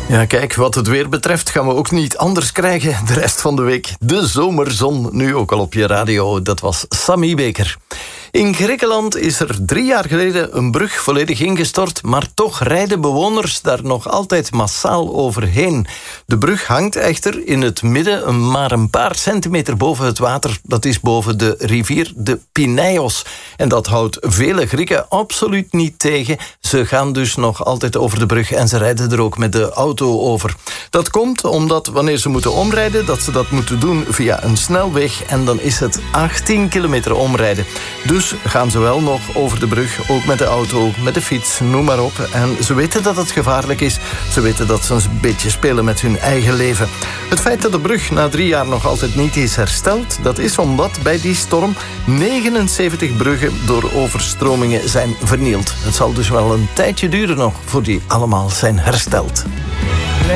Ja, kijk, wat het weer betreft gaan we ook niet anders krijgen de rest van de week. De zomerzon, nu ook al op je radio. Dat was Sammy Baker. In Griekenland is er 3 jaar geleden een brug volledig ingestort, maar toch rijden bewoners daar nog altijd massaal overheen. De brug hangt echter in het midden maar een paar centimeter boven het water. Dat is boven de rivier de Pineios. En dat houdt vele Grieken absoluut niet tegen. Ze gaan dus nog altijd over de brug en ze rijden er ook met de auto over. Dat komt omdat wanneer ze moeten omrijden, dat ze dat moeten doen via een snelweg. En dan is het 18 kilometer omrijden. Dus gaan ze wel nog over de brug, ook met de auto, met de fiets, noem maar op. En ze weten dat het gevaarlijk is. Ze weten dat ze een beetje spelen met hun eigen leven. Het feit dat de brug na 3 jaar nog altijd niet is hersteld, dat is omdat bij die storm 79 bruggen door overstromingen zijn vernield. Het zal dus wel een tijdje duren nog voor die allemaal zijn hersteld.